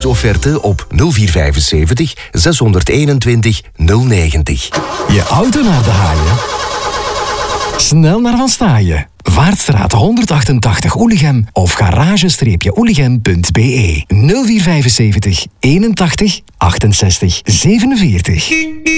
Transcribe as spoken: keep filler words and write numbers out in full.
leaseofferte op nul vier vijfenzeventig zeshonderdeenentwintig nul negentig. Je auto naar de haaien? Snel naar Van Staaien. Vaartstraat honderdachtentachtig Oelichem of garage-oelichem punt be nul vier vijfenzeventig eenentachtig achtenzestig zevenenveertig.